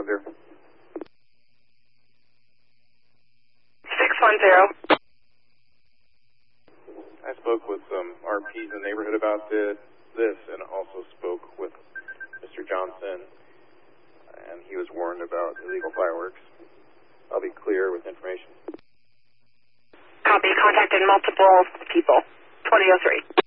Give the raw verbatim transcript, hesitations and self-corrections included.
clear. six one zero. I spoke with some R Ps in the neighborhood about this, this and also spoke with Mister Johnson, and he was warned about illegal fireworks. I'll be clear with information. Copy. Contacted multiple people. twenty oh three.